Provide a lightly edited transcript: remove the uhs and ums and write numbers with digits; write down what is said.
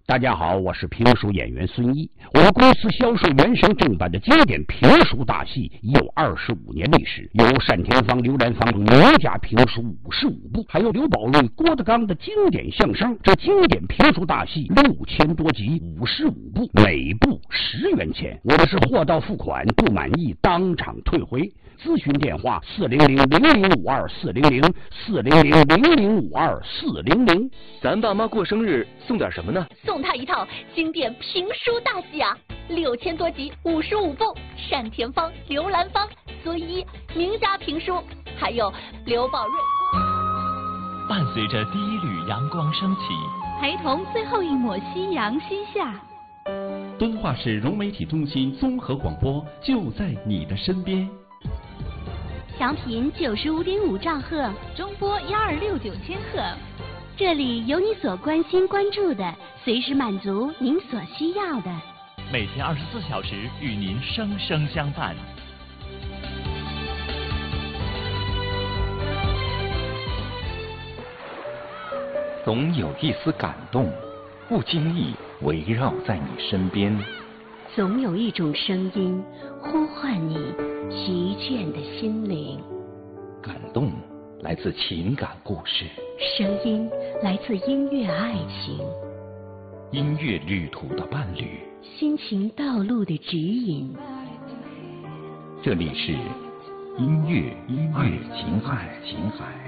大家好，我是评书演员孙一。我们公司销售原声正版的经典评书大戏已有25年历史，有单田芳、刘兰芳名家评书55部，还有刘宝瑞、郭德纲的经典相声。这经典评书大戏6000多集，55部，每部10元钱。我们是货到付款，不满意当场退回。咨询电话400-0052-400，400-0052-400。 咱爸妈过生日送点什么呢？ 送他一套经典评书大戏啊，6000多集，55部，单田芳、刘兰芳、孙一名家评书，还有刘宝瑞。 伴随着第一缕阳光升起， 陪同最后一抹夕阳西下。 敦化市融媒体中心综合广播就在你的身边。 调频95.5兆赫，中波1269千赫。这里有你所关心关注的，随时满足您所需要的。 每天24小时与您生生相伴。 总有一丝感动，不经意围绕在你身边。 总有一种声音呼唤你疲倦的心灵。 感动来自情感故事， 声音来自音乐爱情， 音乐旅途的伴侣， 心情道路的指引。 这里是音乐爱情海。